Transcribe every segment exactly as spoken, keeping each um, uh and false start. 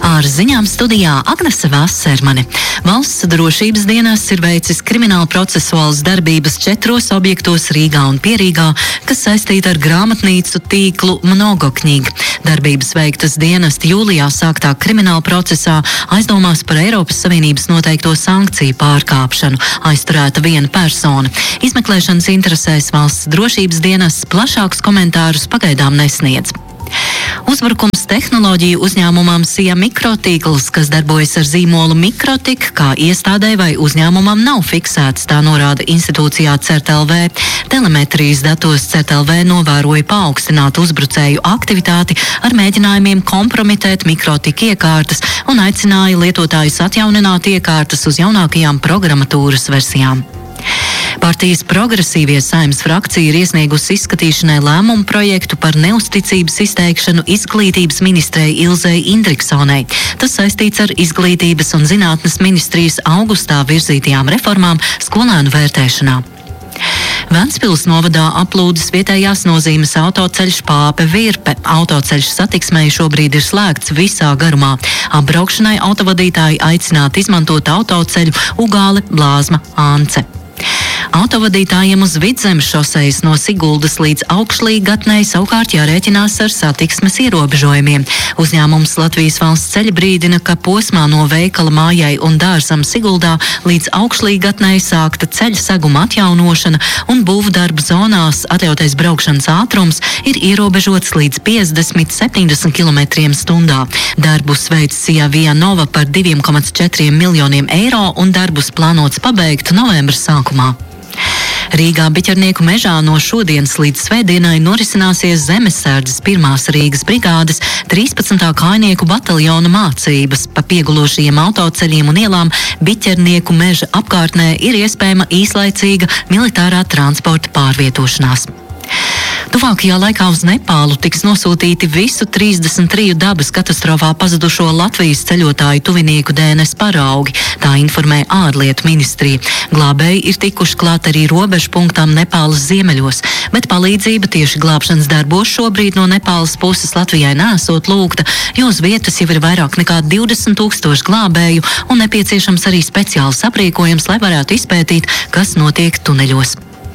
Ar ziņām studijā Agnese Vassermane. Valsts drošības dienests ir veicis krimināla procesuālas darbības četros objektos Rīgā un Pierīgā, kas saistīta ar grāmatnīcu tīklu Mnogokņig. Darbības veiktas dienesta jūlijā sāktā krimināla procesā aizdomās par Eiropas Savienības noteikto sankciju pārkāpšanu. Aizturēta viena persona. Izmeklēšanas interesēs valsts drošības dienests plašākus komentārus pagaidām nesniedz. Uzbrukums tehnoloģiju uzņēmumam Sija Mikrotīkls, kas darbojas ar zīmolu Mikrotik, kā iestādē vai uzņēmumam nav fiksēts, tā norāda institūcijā C E R T L V. Telemetrijas datos C E R T L V novēroja paaugstinātu uzbrucēju aktivitāti ar mēģinājumiem kompromitēt Mikrotik iekārtas un aicināja lietotājus atjaunināt iekārtas uz jaunākajām programmatūras versijām. Partijas progresīvie Saeimas frakcija ir iesniegusi izskatīšanai lēmumu projektu par neusticības izteikšanu izglītības ministrei Ilzei Indriksonei. Tas saistīts ar izglītības un zinātnes ministrijas augustā virzītajām reformām skolēnu vērtēšanā. Ventspils novadā aplūdes vietējās nozīmes autoceļš Pāpe Virpe. Autoceļš satiksmei šobrīd ir slēgts visā garumā. Apbraukšanai autovadītāji aicināti izmantot autoceļu Ugāle, Blāzma, Ance. Autovadītājiem uz Vidzemes šosejas no Siguldas līdz Augšlīgatnei savukārt jārēķinās ar satiksmes ierobežojumiem. Uzņēmums Latvijas valsts ceļi brīdina, ka posmā no veikala mājai un dārzam Siguldā līdz Augšlīgatnei sākta ceļa seguma atjaunošana un būvdarbu zonās atļautais braukšanas ātrums ir ierobežots līdz piecdesmit līdz septiņdesmit kilometriem stundā. Darbus veic Sija Via Nova par diviem komats četriem miljoniem eiro un darbus plānots pabeigt novembra sākumā. Rīgā Biķernieku mežā no šodienas līdz svētdienai norisināsies Zemesardzes pirmās Rīgas brigādes trīspadsmitā kājnieku bataljona mācības. Pa piegulošajiem autoceļiem un ielām Biķernieku meža apkārtnē ir iespējama īslaicīga militārā transporta pārvietošanās. Tuvākajā laikā uz Nepālu tiks nosūtīti visu trīsdesmit triju dabas katastrofā pazudušo Latvijas ceļotāju tuvinieku D N S paraugi, tā informē ārlietu ministrija. Glābēji ir tikuši klāt arī robežu punktām Nepālas ziemeļos, bet palīdzība tieši glābšanas darbos šobrīd no Nepālas puses Latvijai nesot lūgta, jo uz vietas jau ir vairāk nekā divdesmit tūkstoši glābēju un nepieciešams arī speciāls aprīkojums, lai varētu izpētīt, kas notiek tuneļos.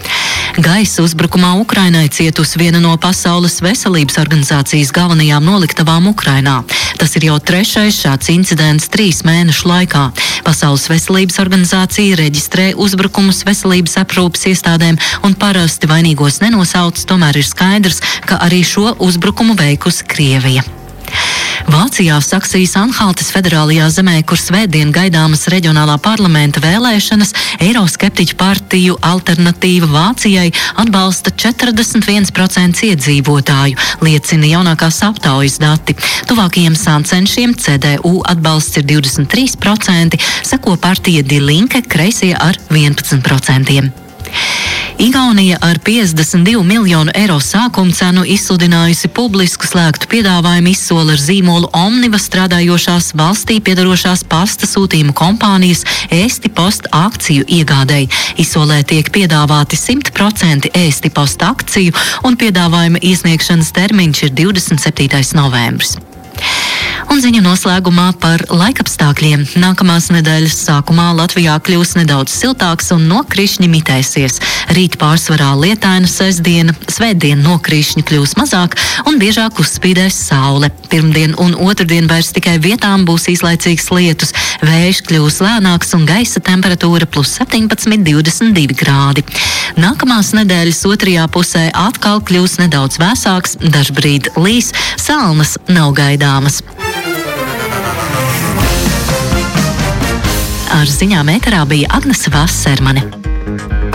Gaisa uzbrukumā Ukrainai cietusi viena no Pasaules veselības organizācijas galvenajām noliktavām Ukrainā. Tas ir jau trešais šāds incidents trīs mēnešu laikā. Pasaules veselības organizācija reģistrē uzbrukumus veselības aprūpes iestādēm un parasti vainīgos nenosauc, tomēr ir skaidrs, ka arī šo uzbrukumu veikusi Krievija. Vācijā Saksijas Anhaltes federālajā zemē, kur svētdien gaidāmas reģionālā parlamenta vēlēšanas, eiroskeptiķu partiju Alternatīva Vācijai atbalsta četrdesmit viens procents iedzīvotāju, liecina jaunākās aptaujas dati. Tuvākajiem sacenšiem C D U atbalsts ir divdesmit trīs procenti, seko partija Die Linke, kreisie ar vienpadsmit procentiem. Igaunija ar piecdesmit divu miljonu eiro sākuma cenu izsludinājusi publisku slēgtu piedāvājumu izsoli ar zīmolu Omniva strādājošās valstī piedarošās pasta sūtījumu kompānijas Eesti Post akciju iegādēji. Izsolē tiek piedāvāti simt procenti Eesti Post akciju un piedāvājuma iesniegšanas termiņš ir divdesmit septītais novembris. Un ziņu noslēgumā par laikapstākļiem. Nākamās nedēļas sākumā Latvijā kļūs nedaudz siltāks un nokrišņi mitēsies. Rīt pārsvarā lietaina sestdiena, svētdien nokrišņi kļūs mazāk un biežāk uzspīdēs saule. Pirmdien un otrdien vairs tikai vietām būs īslaicīgs lietus, vējš kļūs lēnāks un gaisa temperatūra plus septiņpadsmit līdz divdesmit divi grādi. Nākamās nedēļas otrajā pusē atkal kļūs nedaudz vēsāks, dažbrīd līs, salnas nav gaidāmas. Ar ziņām ēterā bija Agnese Vassermane.